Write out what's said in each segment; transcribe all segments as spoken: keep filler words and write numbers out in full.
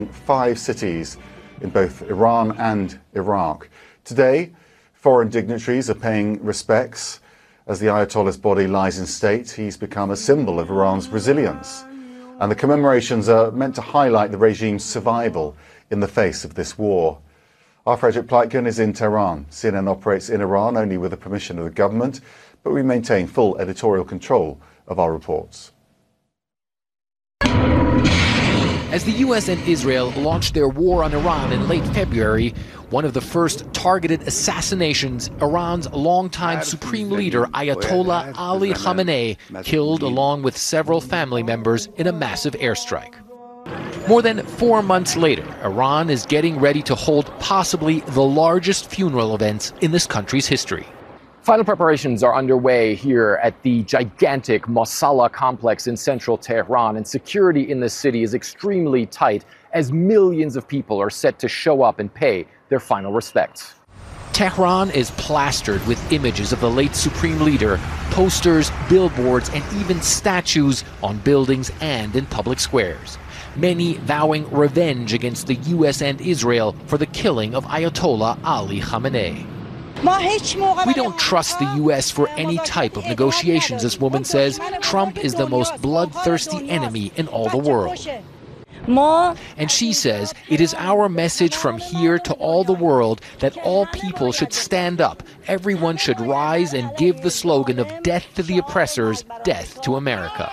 Five cities in both Iran and Iraq. Today, foreign dignitaries are paying respects. As the Ayatollah's body lies in state, he's become a symbol of Iran's resilience. And the commemorations are meant to highlight the regime's survival in the face of this war. Our Frederick Pleitgen is in Tehran. C N N operates in Iran only with the permission of the government, but we maintain full editorial control of our reports. As the U S and Israel launched their war on Iran in late February, one of the first targeted assassinations, Iran's longtime supreme leader Ayatollah Ali Khamenei, killed along with several family members in a massive airstrike. More than four months later, Iran is getting ready to hold possibly the largest funeral events in this country's history. Final preparations are underway here at the gigantic Mosala complex in central Tehran, and security in the city is extremely tight as millions of people are set to show up and pay their final respects. Tehran is plastered with images of the late supreme leader, posters, billboards, and even statues on buildings and in public squares. Many vowing revenge against the U S and Israel for the killing of Ayatollah Ali Khamenei. We don't trust the U S for any type of negotiations, this woman says. Trump is the most bloodthirsty enemy in all the world. And she says it is our message from here to all the world that all people should stand up. Everyone should rise and give the slogan of death to the oppressors, death to America.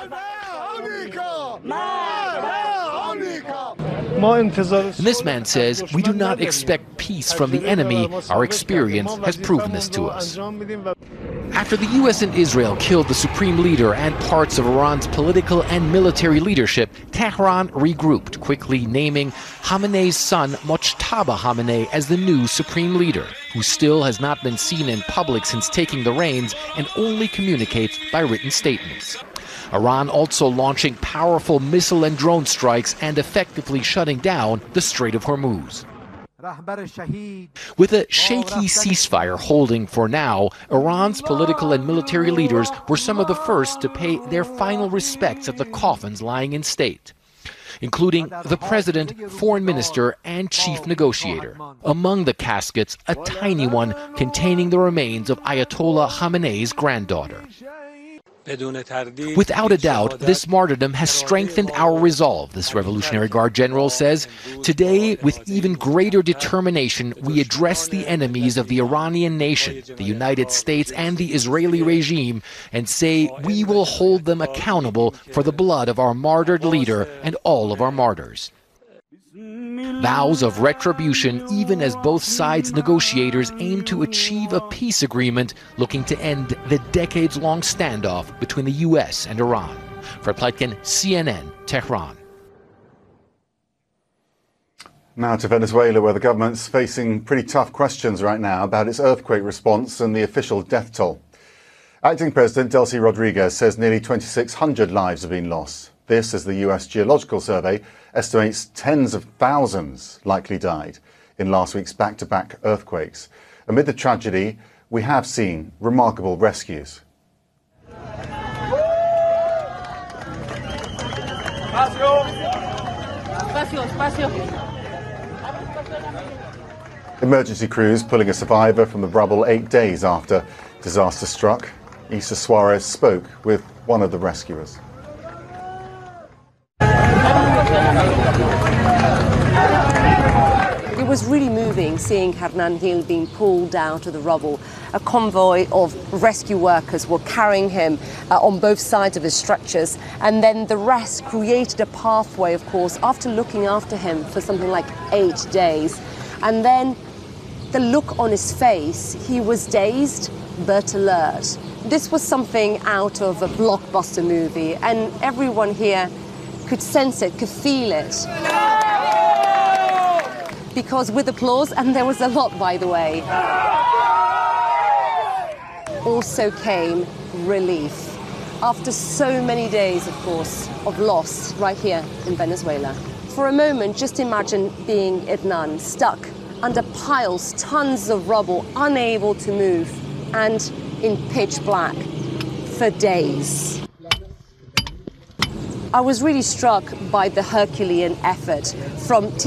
And this man says, we do not expect peace from the enemy. Our experience has proven this to us. After the U S and Israel killed the supreme leader and parts of Iran's political and military leadership, Tehran regrouped, quickly naming Khamenei's son Mojtaba Khamenei as the new supreme leader, who still has not been seen in public since taking the reins and only communicates by written statements. Iran also launching powerful missile and drone strikes and effectively shutting down the Strait of Hormuz. With a shaky ceasefire holding for now, Iran's political and military leaders were some of the first to pay their final respects at the coffins lying in state, including the president, foreign minister, and chief negotiator. Among the caskets, a tiny one containing the remains of Ayatollah Khamenei's granddaughter. Without a doubt, this martyrdom has strengthened our resolve, this Revolutionary Guard general says. Today, with even greater determination, we address the enemies of the Iranian nation, the United States, and the Israeli regime, and say we will hold them accountable for the blood of our martyred leader and all of our martyrs. Vows of retribution, even as both sides' negotiators aim to achieve a peace agreement looking to end the decades-long standoff between the U S and Iran. Fred Pleitgen, C N N, Tehran. Now to Venezuela, where the government's facing pretty tough questions right now about its earthquake response and the official death toll. Acting President Delcy Rodriguez says nearly twenty-six hundred lives have been lost. This, as the U S Geological Survey estimates tens of thousands likely died in last week's back-to-back earthquakes. Amid the tragedy, we have seen remarkable rescues. Emergency crews pulling a survivor from the rubble eight days after disaster struck. Isa Suarez spoke with one of the rescuers. It was really moving seeing Hernan Gil being pulled out of the rubble. A convoy of rescue workers were carrying him uh, on both sides of his stretchers, and then the rest created a pathway, of course, after looking after him for something like eight days. And then the look on his face, he was dazed but alert. This was something out of a blockbuster movie, and everyone here could sense it, could feel it. Because with applause, and there was a lot, by the way, also came relief. After so many days, of course, of loss right here in Venezuela. For a moment, just imagine being Hernan, stuck under piles, tons of rubble, unable to move, and in pitch black for days. I was really struck by the Herculean effort from